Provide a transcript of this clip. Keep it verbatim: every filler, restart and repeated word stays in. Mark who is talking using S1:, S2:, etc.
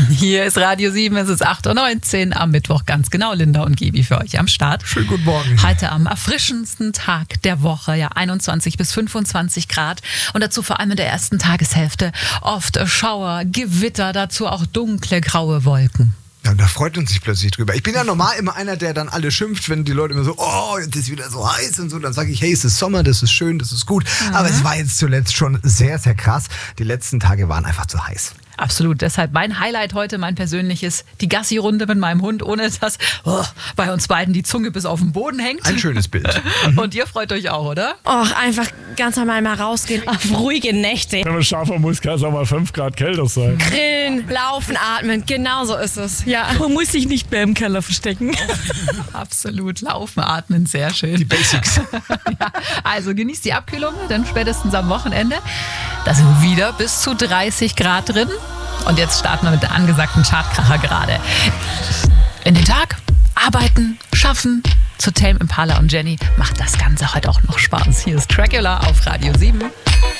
S1: Hier ist Radio sieben, es ist acht Uhr neunzehn am Mittwoch, ganz genau. Linda und Gibi für euch am Start.
S2: Schönen guten Morgen.
S1: Heute am erfrischendsten Tag der Woche, ja, einundzwanzig bis fünfundzwanzig Grad und dazu vor allem in der ersten Tageshälfte oft Schauer, Gewitter, dazu auch dunkle, graue Wolken.
S2: Ja, und da freut uns sich plötzlich drüber. Ich bin ja normal immer einer, der dann alle schimpft, wenn die Leute immer so, oh, jetzt ist wieder so heiß und so. Dann sage ich, hey, es ist Sommer, das ist schön, das ist gut. Mhm. Aber es war jetzt zuletzt schon sehr, sehr krass. Die letzten Tage waren einfach zu heiß.
S1: Absolut, deshalb mein Highlight heute, mein persönliches, die Gassi-Runde mit meinem Hund, ohne dass oh, bei uns beiden die Zunge bis auf den Boden hängt.
S2: Ein schönes Bild.
S1: Und ihr freut euch auch, oder?
S3: Och, einfach ganz normal mal rausgehen. Auf ruhige Nächte.
S4: Wenn man scharfer muss, kann es auch mal fünf Grad kälter sein.
S3: Grillen, laufen, atmen, genau so ist es. Ja.
S5: Man muss sich nicht mehr im Keller verstecken.
S1: Absolut, laufen, atmen, sehr schön.
S2: Die Basics.
S1: Ja, also genießt die Abkühlung, dann spätestens am Wochenende. Da sind wieder bis zu dreißig Grad drin. Und jetzt starten wir mit der angesagten Chartkracher gerade. In den Tag, arbeiten, schaffen. Zu Tame Impala und Jenny macht das Ganze heute auch noch Spaß. Hier ist Dracula auf Radio sieben.